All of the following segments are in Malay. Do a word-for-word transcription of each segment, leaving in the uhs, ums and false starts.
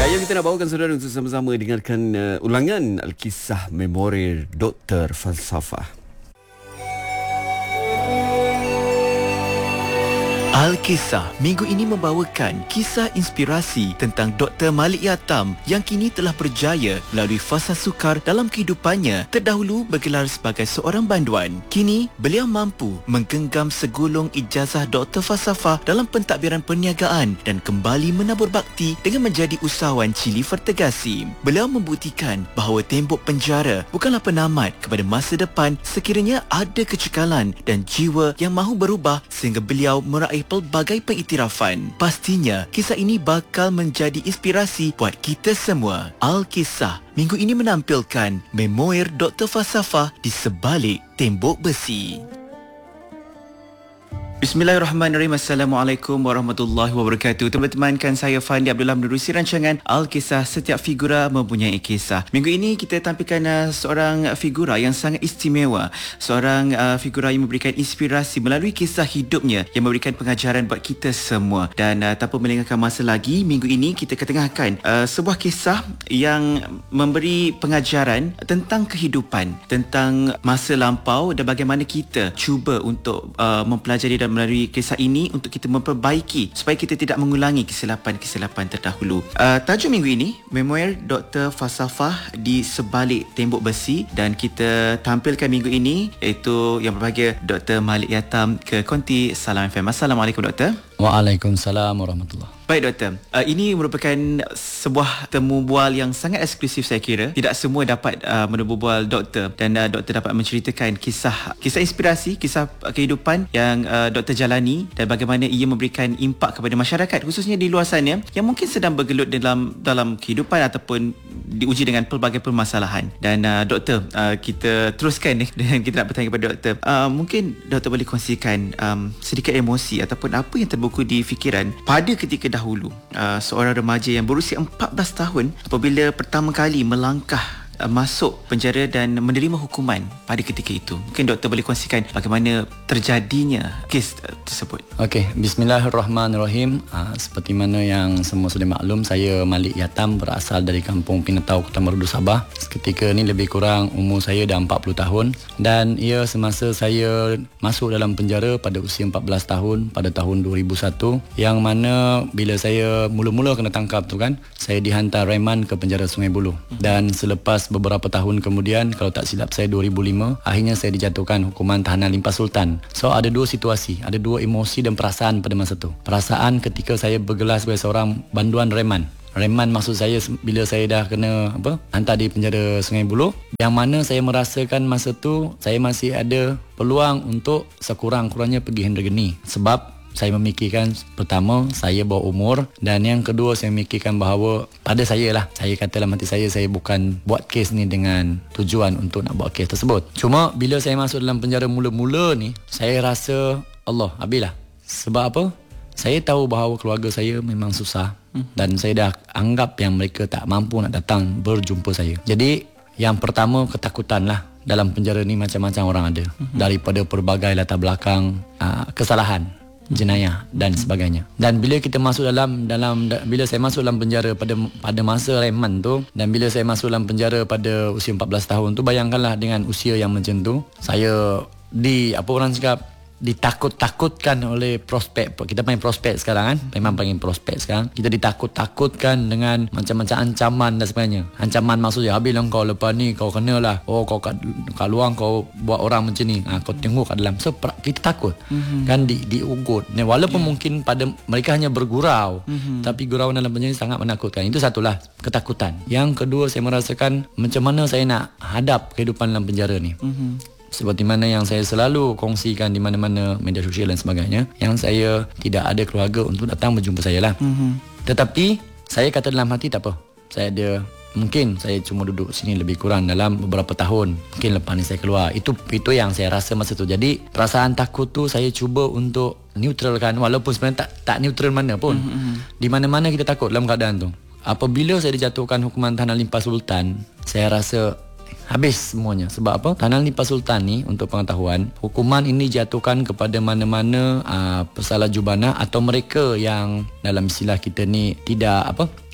Yang kita nak bawakan saudara untuk sama-sama dengarkan uh, ulangan Al-Kisah Memori Doktor Falsafah. Al-Kisah minggu ini membawakan kisah inspirasi tentang Doktor Malik Yatam yang kini telah berjaya melalui fasa sukar dalam kehidupannya. Terdahulu bergelar sebagai seorang banduan. Kini beliau mampu menggenggam segulung ijazah Doktor Falsafah dalam pentadbiran perniagaan dan kembali menabur bakti dengan menjadi usahawan Chili Vertigasi. Beliau membuktikan bahawa tembok penjara bukanlah penamat kepada masa depan sekiranya ada kecekalan dan jiwa yang mahu berubah sehingga beliau meraih pelbagai pengiktirafan. Pastinya kisah ini bakal menjadi inspirasi buat kita semua. Al-Kisah minggu ini menampilkan memoir Doktor Falsafah di sebalik tembok besi. Bismillahirrahmanirrahim. Assalamualaikum warahmatullahi wabarakatuh. Teman-teman, kan saya Fandi Abdullah menerusi rancangan Al-Kisah. Setiap figura mempunyai kisah. Minggu ini kita tampilkan uh, seorang figura yang sangat istimewa. Seorang uh, figura yang memberikan inspirasi melalui kisah hidupnya yang memberikan pengajaran buat kita semua. Dan uh, tanpa melengahkan masa lagi, minggu ini kita ketengahkan uh, sebuah kisah yang memberi pengajaran tentang kehidupan, tentang masa lampau dan bagaimana kita cuba untuk uh, mempelajari dan melalui kisah ini untuk kita memperbaiki supaya kita tidak mengulangi kesilapan-kesilapan terdahulu. Uh, tajuk minggu ini, Memoir Doktor Falsafah di Sebalik Tembok Besi, dan kita tampilkan minggu ini iaitu yang berbahagia Doktor Malik Yatam ke Konti Salam F M. Assalamualaikum Doktor. Waalaikumsalam warahmatullahi. Baik Doktor, uh, ini merupakan sebuah temu bual yang sangat eksklusif saya kira. Tidak semua dapat uh, menemu bual Doktor, dan uh, Doktor dapat menceritakan kisah kisah inspirasi, kisah kehidupan yang uh, Doktor jalani dan bagaimana ia memberikan impak kepada masyarakat khususnya di luar sana yang mungkin sedang bergelut dalam dalam kehidupan ataupun diuji dengan pelbagai permasalahan. Dan uh, Doktor, uh, kita teruskan ni dan kita nak bertanya kepada Doktor. Uh, mungkin Doktor boleh kongsikan um, sedikit emosi ataupun apa yang terbuku di fikiran pada ketika dahulu uh, seorang remaja yang berusia empat belas tahun apabila pertama kali melangkah uh, masuk penjara dan menerima hukuman pada ketika itu. Mungkin Doktor boleh kongsikan bagaimana terjadinya kes uh, tersebut. Okey, bismillahirrahmanirrahim. Uh, seperti mana yang semua sudah maklum, saya Malik Yatam, berasal dari kampung Pinetau, Kota Marudu, Sabah. Ketika ni lebih kurang umur saya dah empat puluh tahun, dan ia semasa saya masuk dalam penjara pada usia empat belas tahun pada tahun dua ribu satu, yang mana bila saya mula-mula kena tangkap tu kan, saya dihantar reman ke penjara Sungai Buloh. Dan selepas beberapa tahun kemudian, kalau tak silap saya dua ribu lima, akhirnya saya dijatuhkan hukuman tahanan limpah sultan. So ada dua situasi, ada dua emosi dan perasaan pada masa tu. Perasaan ketika saya bergelar sebagai seorang banduan reman. Reman maksud saya bila saya dah kena apa hantar di penjara Sungai Buloh, yang mana saya merasakan masa tu saya masih ada peluang untuk sekurang-kurangnya pergi Hendra Geni. Sebab saya memikirkan, pertama, saya bawa umur, dan yang kedua, saya memikirkan bahawa pada saya lah, saya kata dalam hati saya, saya bukan buat kes ni dengan tujuan untuk nak buat kes tersebut. Cuma bila saya masuk dalam penjara mula-mula ni, saya rasa Allah, habislah. Sebab apa? Saya tahu bahawa keluarga saya memang susah, dan saya dah anggap yang mereka tak mampu nak datang berjumpa saya. Jadi yang pertama, ketakutan lah. Dalam penjara ni macam-macam orang ada, daripada pelbagai latar belakang uh, kesalahan, jenayah dan sebagainya. Dan bila kita masuk dalam dalam bila saya masuk dalam penjara pada pada masa reman tu, dan bila saya masuk dalam penjara pada usia empat belas tahun tu, bayangkanlah dengan usia yang macam tu, saya di apa orang cakap ditakut-takutkan oleh prospek. Kita main prospek sekarang kan, memang panggil prospek sekarang. Kita ditakut-takutkan dengan macam-macam ancaman dan sebagainya. Ancaman maksudnya, habis lah kau lepas ni kau kenalah, oh kau kat, kat luar kau buat orang macam ni, ha, kau tengok kat dalam. So kita takut mm-hmm. kan, di, diugut. Walaupun yeah. mungkin pada mereka hanya bergurau, mm-hmm. tapi gurau dalam penjara sangat menakutkan. Itu satulah, ketakutan. Yang kedua, saya merasakan macam mana saya nak hadap kehidupan dalam penjara ni. Mm-hmm. Seperti mana yang saya selalu kongsikan di mana-mana media sosial dan sebagainya, yang saya tidak ada keluarga untuk datang berjumpa saya lah. Mm-hmm. Tetapi saya kata dalam hati, tak apa, saya ada, mungkin saya cuma duduk sini lebih kurang dalam beberapa tahun, mungkin lepas ni saya keluar. Itu itu yang saya rasa masa tu. Jadi perasaan takut tu saya cuba untuk neutralkan, walaupun sebenarnya tak, tak neutral mana pun. Mm-hmm. Di mana-mana kita takut dalam keadaan tu. Apabila saya dijatuhkan hukuman tahanan limpah sultan, saya rasa habis semuanya. Sebab apa? Tahanan limpah sultan ni, untuk pengetahuan, hukuman ini dijatuhkan kepada mana-mana uh, pesalah jubanah atau mereka yang dalam istilah kita ni tidak apa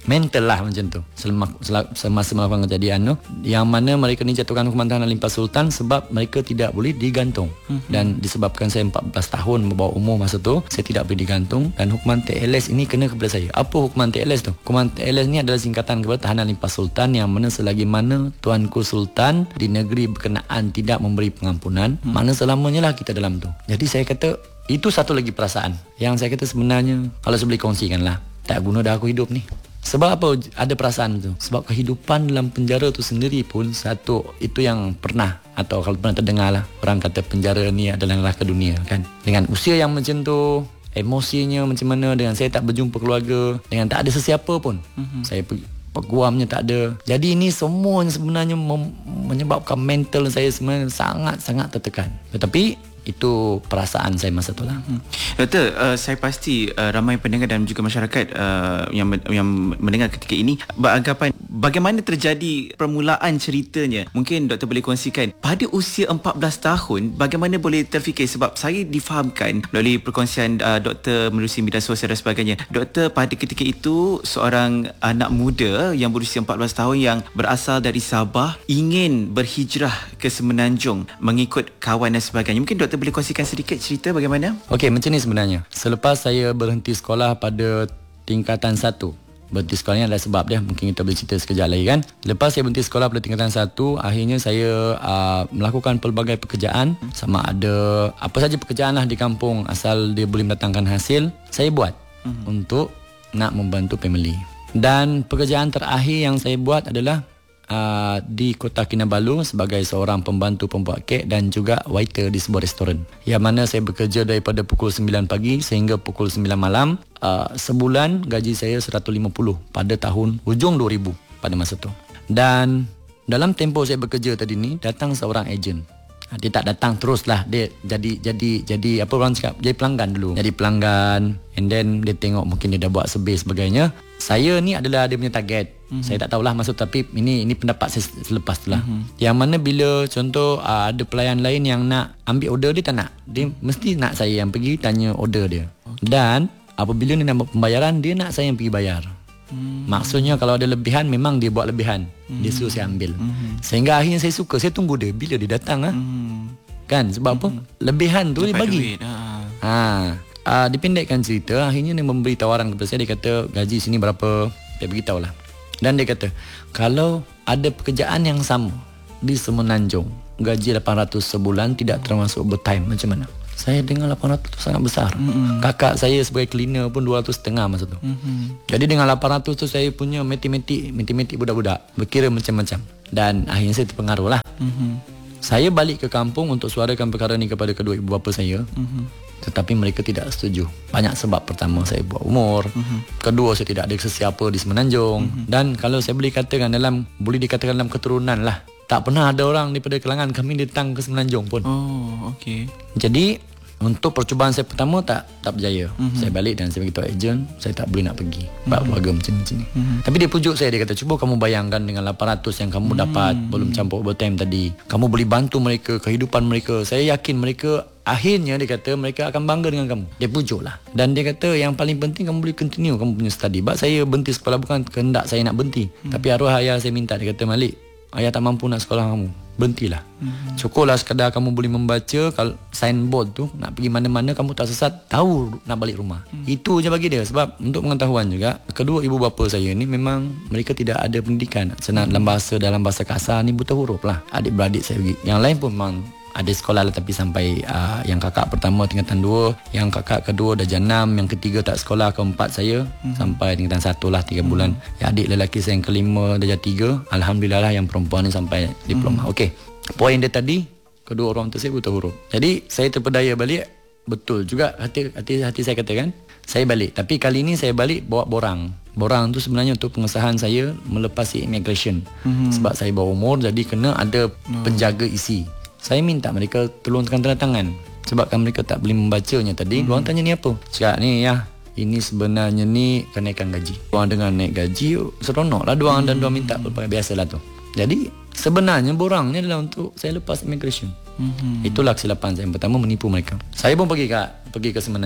mental lah macam tu selama, semasa melakukan kejadian tu, yang mana mereka ni jatuhkan hukuman tahanan limpah sultan sebab mereka tidak boleh digantung. Mm-hmm. Dan disebabkan saya empat belas tahun membawa umur masa tu, saya tidak boleh digantung, dan hukuman T L S ini kena kepada saya. Apa hukuman T L S tu? Hukuman T L S ni adalah singkatan kepada tahanan limpah sultan, yang mana selagi mana Tuanku Sultan di negeri berkenaan tidak memberi pengampunan, mm-hmm. mana selamanya lah kita dalam tu. Jadi saya kata itu satu lagi perasaan yang saya kata sebenarnya kalau saya boleh kongsikan lah, tak guna dah aku hidup ni. Sebab apa ada perasaan tu? Sebab kehidupan dalam penjara tu sendiri pun satu, itu yang pernah, atau kalau pernah terdengar lah, orang kata penjara ni adalah neraka dunia kan. Dengan usia yang macam tu, emosinya macam mana, dengan saya tak berjumpa keluarga, dengan tak ada sesiapa pun, mm-hmm. saya pergi peguamnya tak ada. Jadi ini semua sebenarnya mem- menyebabkan mental saya sebenarnya sangat-sangat tertekan. Tetapi itu perasaan saya masa tu lah. Hmm. Doktor, uh, saya pasti uh, ramai pendengar dan juga masyarakat uh, yang yang mendengar ketika ini beranggapan bagaimana terjadi permulaan ceritanya. Mungkin doktor boleh kongsikan pada usia empat belas tahun bagaimana boleh terfikir, sebab saya difahamkan melalui perkongsian uh, doktor melalui media sosial dan sebagainya. Doktor pada ketika itu seorang anak muda yang berusia empat belas tahun yang berasal dari Sabah ingin berhijrah ke Semenanjung mengikut kawan dan sebagainya. Mungkin doktor boleh kongsikan sedikit cerita bagaimana? Okey, macam ni sebenarnya. Selepas saya berhenti sekolah pada tingkatan satu, berhenti sekolah ni adalah sebab dia, mungkin kita boleh cerita sekejap lagi kan. Lepas saya berhenti sekolah pada tingkatan satu, akhirnya saya uh, melakukan pelbagai pekerjaan, sama ada apa saja pekerjaan lah di kampung asal dia boleh mendatangkan hasil, saya buat uh-huh. untuk nak membantu family. Dan pekerjaan terakhir yang saya buat adalah Uh, di Kota Kinabalu sebagai seorang pembantu pembuat kek dan juga waiter di sebuah restoran, yang mana saya bekerja daripada pukul sembilan pagi sehingga pukul sembilan malam. uh, Sebulan gaji saya seratus lima puluh pada tahun hujung dua ribu pada masa tu. Dan dalam tempoh saya bekerja tadi ni, datang seorang ejen. Dia tak datang terus lah, dia jadi jadi jadi apa orang cakap, jadi pelanggan dulu. Jadi pelanggan, and then dia tengok mungkin dia dah buat survey sebagainya. Saya ni adalah dia punya target. Mm-hmm. Saya tak tahulah maksud, tapi ini ini pendapat saya selepas tu lah. Mm-hmm. Yang mana bila contoh uh, ada pelayan lain yang nak ambil order, dia tak nak. Dia mesti nak saya yang pergi tanya order dia. Okay. Dan apabila dia nak buat pembayaran, dia nak saya yang pergi bayar. Hmm. Maksudnya kalau ada lebihan, memang dia buat lebihan. Hmm. Dia suruh saya ambil. Hmm. Sehingga akhirnya saya suka. Saya tunggu dia bila dia datang. Ha? Hmm. Kan? Sebab hmm. apa? Lebihan tu dapat dia bagi. Duit, ha. Ha. Uh, dipendekkan cerita, akhirnya dia memberi tawaran kepada saya. Dia kata gaji sini berapa. Dia beritahu lah. Dan dia kata kalau ada pekerjaan yang sama di Semenanjung, gaji lapan ratus sebulan tidak termasuk overtime, macam mana? Saya dengar lapan ratus tu sangat besar. Mm-hmm. Kakak saya sebagai cleaner pun dua ratus setengah masa tu. Mm-hmm. Jadi dengan lapan ratus tu saya punya matematik, matematik budak-budak, berkira macam-macam. Dan akhirnya saya terpengaruh lah. Mm-hmm. Saya balik ke kampung untuk suarakan perkara ni kepada kedua ibu bapa saya. Mm-hmm. Tetapi mereka tidak setuju. Banyak sebab. Pertama, saya buat umur. Mm-hmm. Kedua, saya tidak ada sesiapa di Semenanjung. Mm-hmm. Dan kalau saya boleh katakan dalam, boleh dikatakan dalam keturunan lah, tak pernah ada orang daripada kalangan kami datang ke Semenanjung pun. Oh, okey. Jadi untuk percubaan saya pertama tak tak berjaya. Mm-hmm. Saya balik dan saya beritahu ejen, saya tak boleh nak pergi. Sebab mm-hmm. keluarga macam-macam ni. Mm-hmm. Tapi dia pujuk saya, dia kata cuba kamu bayangkan dengan lapan ratus yang kamu mm-hmm. dapat, belum campur overtime tadi. Kamu boleh bantu mereka, kehidupan mereka. Saya yakin mereka akhirnya, dia kata mereka akan bangga dengan kamu. Dia pujuk lah. Dan dia kata yang paling penting kamu boleh continue kamu punya study. Sebab saya berhenti sekolah bukan kehendak saya nak berhenti. Mm-hmm. Tapi arwah ayah saya minta, dia kata Malik, ayah tak mampu nak sekolah kamu, berhentilah. Mm-hmm. Cukuplah sekadar kamu boleh membaca kalau signboard tu, nak pergi mana-mana kamu tak sesat, tahu nak balik rumah. Mm-hmm. Itu je bagi dia. Sebab untuk pengetahuan juga, kedua ibu bapa saya ni memang mereka tidak ada pendidikan. Senang dalam bahasa dalam bahasa kasar ni buta huruf lah. Adik-beradik saya pergi. Yang lain pun memang ada sekolah lah, tapi sampai uh, yang kakak pertama tingkatan dua, yang kakak kedua darjah enam, yang ketiga tak sekolah, keempat saya mm-hmm. sampai tingkatan satu lah tiga mm-hmm. bulan. Ya, adik lelaki saya yang kelima darjah tiga, alhamdulillah lah yang perempuan ni sampai diploma. Mm-hmm. Okey, poin dia tadi, kedua orang tu saya buta huruf. Jadi saya terpedaya balik, betul juga hati hati hati saya katakan, saya balik. Tapi kali ni saya balik bawa borang. Borang tu sebenarnya untuk pengesahan saya melepasi immigration. Mm-hmm. Sebab saya bawa umur, jadi kena ada mm. penjaga isi. Saya minta mereka tolongkan tanda tangan sebabkan mereka tak boleh membacanya tadi. Mm-hmm. Diorang tanya ni apa? Cakap ni ya, ini sebenarnya ni kenaikan gaji. Diorang dengan naik gaji seronok lah diorang, mm-hmm. dan diorang minta berbagai biasalah tu. Jadi sebenarnya borang ni adalah untuk saya lepas immigration. Mm-hmm. Itulah kesilapan saya yang pertama, menipu mereka. Saya pun pergi ke pergi ke Semenanjung.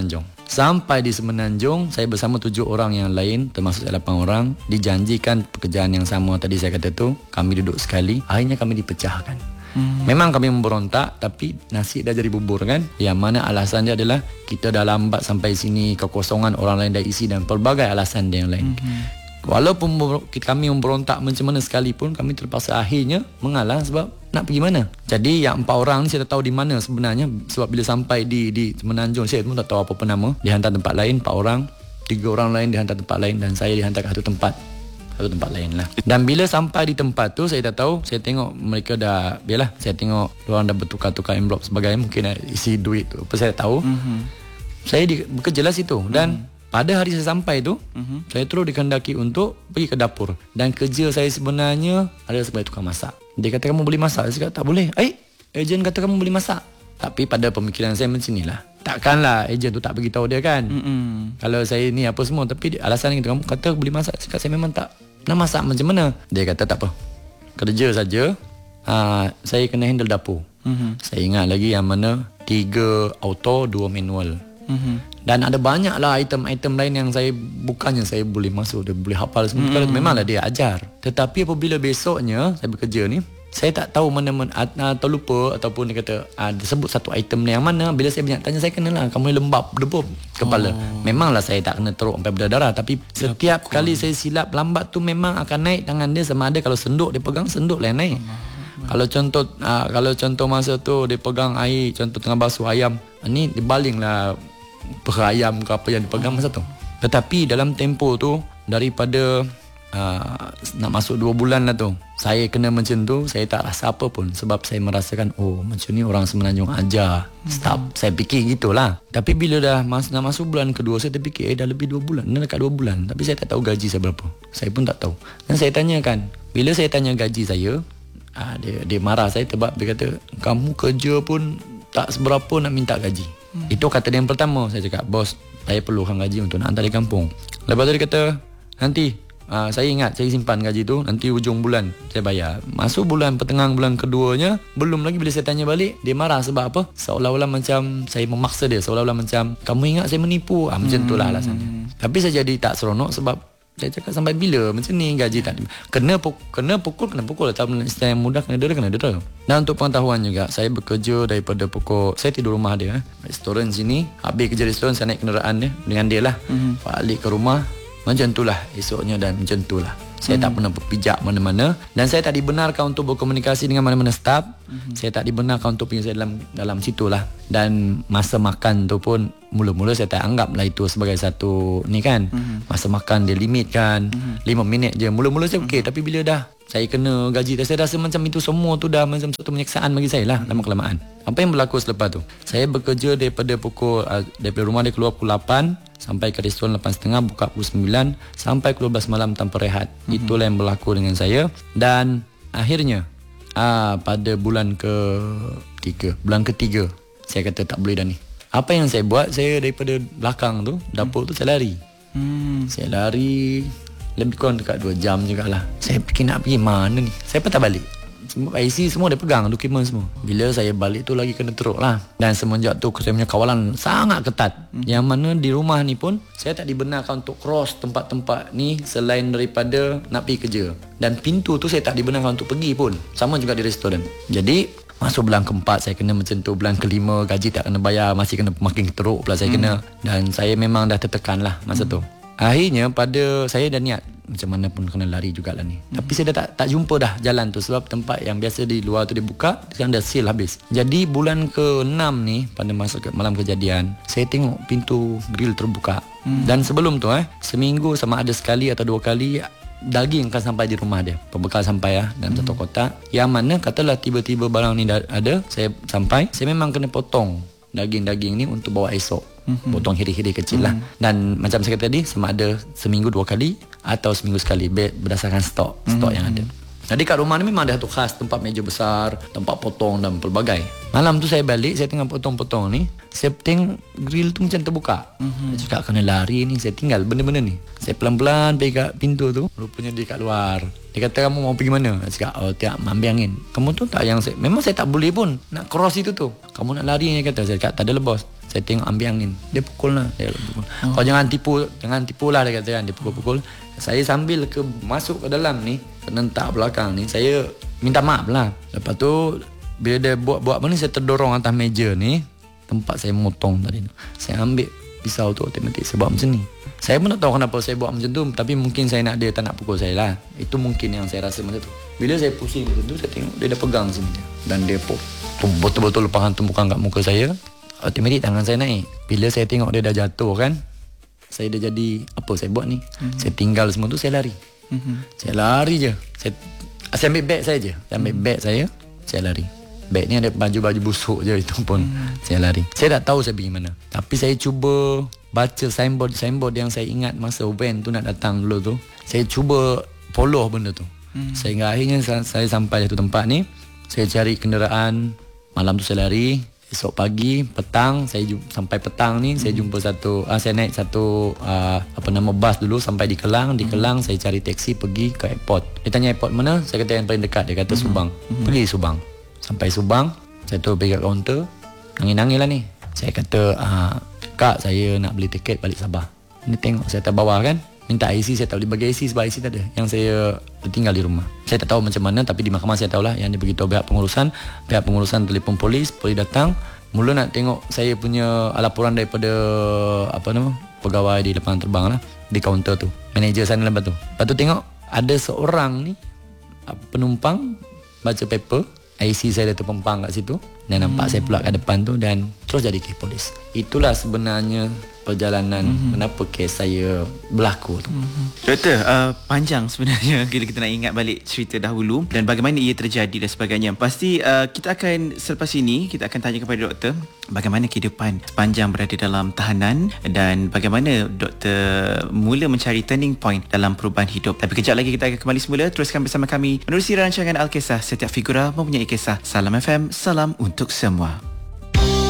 Sampai di Semenanjung, saya bersama tujuh orang yang lain, termasuk saya lapan orang, dijanjikan pekerjaan yang sama tadi saya kata tu. Kami duduk sekali, akhirnya kami dipecahkan. Hmm. Memang kami memberontak, tapi nasi dah jadi bubur kan. Yang mana alasan dia adalah kita dah lambat sampai sini, kekosongan orang lain dah isi dan pelbagai alasan dia yang lain. Hmm. Walaupun kami memberontak macam mana sekalipun, kami terpaksa akhirnya mengalah sebab nak pergi mana. Jadi yang empat orang ni saya tak tahu di mana sebenarnya, sebab bila sampai di di Semenanjung saya pun tak tahu apa-apa nama. Dihantar tempat lain empat orang, tiga orang lain dihantar tempat lain dan saya dihantar ke satu tempat. Satu tempat lain lah. Dan bila sampai di tempat tu saya tak tahu, saya tengok mereka dah, biarlah saya tengok orang dah bertukar-tukar envelope sebagainya, mungkin isi duit tu. Apa saya tahu. Mm-hmm. Saya di, bekerja lah situ dan mm-hmm. pada hari saya sampai tu, uh-huh. saya terus dikehendaki untuk pergi ke dapur. Dan kerja saya sebenarnya adalah sebagai tukang masak. Dia kata kamu boleh masak. Saya kata tak boleh. Eh, ejen kata kamu boleh masak. Tapi pada pemikiran saya macam inilah. Takkanlah ejen tu tak beritahu dia kan. Uh-huh. Kalau saya ni apa semua. Tapi alasan itu kamu kata boleh masak. Saya kata saya memang tak nak masak macam mana. Dia kata tak apa. Kerja saja. Uh, saya kena handle dapur. Uh-huh. Saya ingat lagi yang mana tiga auto, dua manual. Uh-huh. Dan ada banyaklah item-item lain yang saya bukannya saya boleh masuk, dia boleh hafal semua. Mm-hmm. Memanglah dia ajar. Tetapi apabila besoknya saya bekerja ni, saya tak tahu mana-mana atau lupa ataupun dia kata ah, dia sebut satu item ni yang mana. Bila saya banyak tanya, saya kenalah kamu lembab debu kepala. Oh. Memanglah saya tak kena teruk sampai berdarah, tapi setiap ya, kali saya silap lambat tu memang akan naik tangan dia, sama ada kalau senduk dia pegang, senduk lah yang naik. Oh. Kalau contoh ah, kalau contoh masa tu dia pegang air, contoh tengah basuh ayam, ni dibalinglah perayam ke apa yang dipegang masa tu. Tetapi dalam tempoh tu, daripada uh, nak masuk dua bulan lah tu, saya kena macam tu, saya tak rasa apa pun. Sebab saya merasakan, oh macam ni orang Semenanjung ajar. Stop. Hmm. Saya fikir gitulah. Tapi bila dah mas- nak masuk bulan kedua, saya terfikir eh dah lebih dua bulan, dah dekat dua bulan. Tapi saya tak tahu gaji saya berapa. Saya pun tak tahu. Dan saya tanyakan, bila saya tanya gaji saya, uh, dia, dia marah saya sebab dia kata, kamu kerja pun tak seberapa nak minta gaji. Hmm. Itu kata dia yang pertama. Saya cakap, bos, saya perlukan gaji untuk nak hantar di kampung. Lepas tu dia kata, nanti uh, saya ingat saya simpan gaji tu, nanti hujung bulan saya bayar. Masuk bulan pertengahan bulan keduanya, belum lagi bila saya tanya balik, dia marah sebab apa? Seolah-olah macam saya memaksa dia, seolah-olah macam kamu ingat saya menipu. Ah, macam itulah alasannya. Tapi saya jadi tak seronok sebab saya cakap sampai bila macam ni gaji tak kena pukul, kena pukul kena pukul tak istilah yang mudah kena dera kena dera. Dan untuk pengetahuan juga, saya bekerja daripada pukul, saya tidur rumah dia, restoran sini, habis kerja restoran saya naik kenderaan dia dengan dia lah, mm-hmm. balik ke rumah macam itulah esoknya dan macam itulah. Saya mm-hmm. tak pernah berpijak mana-mana dan saya tak dibenarkan untuk berkomunikasi dengan mana-mana staf. Mm-hmm. Saya tak dibenarkan untuk pergi dalam dalam situlah. Dan masa makan tu pun mula-mula saya tak anggaplah itu sebagai satu ni kan. Mm-hmm. Masa makan dia limit kan, mm-hmm. lima minit je. Mula-mula saya okey, mm-hmm. tapi bila dah saya kena gaji, saya rasa macam itu semua tu dah macam satu penyiksaan bagi saya lah, lama kelamaan. Apa yang berlaku selepas tu? Saya bekerja daripada pukul uh, daripada rumah dia keluar pukul lapan sampai ke restoran lapan tiga puluh, buka pukul sembilan sampai pukul dua belas malam tanpa rehat. Mm-hmm. Itulah yang berlaku dengan saya. Dan akhirnya uh, pada bulan ketiga, bulan ketiga saya kata tak boleh dah ni. Apa yang saya buat, saya daripada belakang tu, dapur tu saya lari. Hmm. Saya lari lebih kurang dekat dua jam jugalah. Saya fikir nak pergi mana ni. Saya patah balik. Semua I C semua dia pegang, dokumen semua. Bila saya balik tu lagi kena teruk lah. Dan semenjak tu saya punya kawalan sangat ketat. Hmm. Yang mana di rumah ni pun saya tak dibenarkan untuk cross tempat-tempat ni selain daripada nak pergi kerja. Dan pintu tu saya tak dibenarkan untuk pergi pun. Sama juga di restoran. Jadi masuk bulan keempat saya kena macam tu. Bulan kelima gaji tak kena bayar, masih kena makin teruk pula saya hmm. kena. Dan saya memang dah tertekan lah masa hmm. tu. Akhirnya pada saya dah niat macam mana pun kena lari jugalah ni. Hmm. Tapi saya dah tak, tak jumpa dah jalan tu. Sebab tempat yang biasa di luar tu dia buka, sekarang dah seal habis. Jadi bulan ke enam ni, pada masa ke, malam kejadian, saya tengok pintu grill terbuka. Hmm. Dan sebelum tu eh seminggu sama ada sekali atau dua kali daging akan sampai di rumah dia. Pembekal sampai lah dalam hmm. satu kotak. Yang mana katalah tiba-tiba barang ni dah ada, saya sampai, saya memang kena potong daging-daging ni untuk bawa esok. Mm-hmm. Potong hiri-hiri kecil lah. Mm-hmm. Dan macam saya kata tadi, sama ada seminggu dua kali atau seminggu sekali, berdasarkan stok stok mm-hmm. yang ada. Jadi kat rumah ni memang ada satu khas, tempat meja besar, tempat potong dan pelbagai. Malam tu saya balik, saya tengah potong-potong ni, saya tengok grill tu macam terbuka. Mm-hmm. Saya cakap kena lari ni, saya tinggal benda-benda ni. Saya pelan-pelan pergi kat pintu tu, rupanya dia kat luar. Dia kata kamu mau pergi mana? Saya cakap oh tiap ambil angin. Kamu tu tak yang saya, memang saya tak boleh pun nak cross itu tu. Kamu nak lari ni kata. Saya cakap tak ada lah bos. Saya tengok ambil angin. Dia pukul lah. Dia pukul. Oh. Kau jangan tipu, jangan tipu lah dia kata kan. Dia pukul-pukul. Saya sambil ke masuk ke dalam ni, penentak belakang ni, saya minta maaf lah. Lepas tu bila dia buat-buat apa ni, saya terdorong atas meja ni, tempat saya motong tadi tu. Saya ambil pisau tu otomatik saya buat macam ni. Saya pun tak tahu kenapa saya buat macam tu, tapi mungkin saya nak dia tak nak pukul saya lah. Itu mungkin yang saya rasa masa tu. Bila saya pusing macam tu, saya tengok dia dah pegang sini dia. Dan dia pop, betul-betul lepasan tumpukan kat muka saya. Otomatik tangan saya naik. Bila saya tengok dia dah jatuh kan, saya dah jadi apa saya buat ni. Mm-hmm. Saya tinggal semua tu, saya lari. Mm-hmm. Saya lari je. Saya, saya ambil beg saya je. Saya ambil mm-hmm. beg saya, saya lari. Beg ni ada baju-baju busuk je, itu pun mm-hmm. saya lari. Saya tak tahu saya pergi mana. Tapi saya cuba baca signboard-signboard yang saya ingat masa van tu nak datang dulu tu. Saya cuba follow benda tu. Mm-hmm. Sehingga akhirnya saya, saya sampai satu tempat ni. Saya cari kenderaan. Malam tu saya lari. Esok pagi, petang, saya jumpa, sampai petang ni, hmm. saya jumpa satu, uh, saya naik satu, uh, apa nama, bas dulu sampai di Kelang. Di Kelang, hmm. saya cari teksi pergi ke airport. Dia tanya airport mana? Saya kata yang paling dekat. Dia kata hmm. Subang. Hmm. Pergi Subang. Sampai Subang, saya tu pergi kat kaunter. Nangis-nangis lah ni. Saya kata, uh, Kak, saya nak beli tiket balik Sabah. Dia tengok saya atas bawah kan. Minta I C, saya tak boleh bagi I C sebab I C tak ada. Yang saya tinggal di rumah. Saya tak tahu macam mana, tapi di mahkamah saya tahulah. Yang dia beritahu pihak pengurusan. Pihak pengurusan telefon polis, polis datang. Mula nak tengok saya punya laporan daripada apa nama, pegawai di lapangan terbang lah, di kaunter tu, manager sana lepas tu. Lepas tu tengok ada seorang ni penumpang baca paper, I C saya dah terpempang kat situ. Dan nampak hmm. saya pula kat depan tu. Dan terus jadi kes polis. Itulah sebenarnya perjalanan mm-hmm. kenapa kes saya berlaku tu. Mm-hmm. Doktor, uh, panjang sebenarnya bila kita nak ingat balik cerita dahulu dan bagaimana ia terjadi dan sebagainya. Pasti uh, kita akan selepas ini kita akan tanya kepada doktor bagaimana kehidupan sepanjang berada dalam tahanan dan bagaimana doktor mula mencari turning point dalam perubahan hidup. Tapi kejap lagi kita akan kembali semula. Teruskan bersama kami menerusi rancangan Alkisah. Setiap figura mempunyai kisah. Salam F M, salam untuk semua.